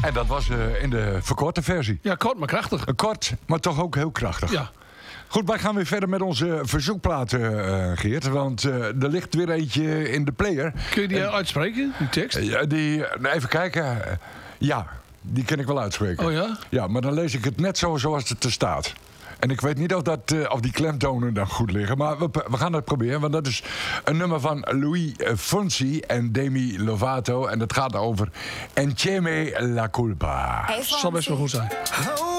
En dat was in de verkorte versie. Ja, kort maar krachtig. Kort, maar toch ook heel krachtig. Ja. Goed, wij gaan weer verder met onze verzoekplaten, Geert. Want er ligt weer eentje in de player. Kun je die uitspreken, die tekst? Even kijken. Ja, die kan ik wel uitspreken. Oh ja? Ja, maar dan lees ik het net zo zoals het er staat. En ik weet niet of die klemtonen dan goed liggen. Maar we gaan het proberen. Want dat is een nummer van Louis Fonsi en Demi Lovato. En dat gaat over Entieme la culpa. Zal best wel goed zijn.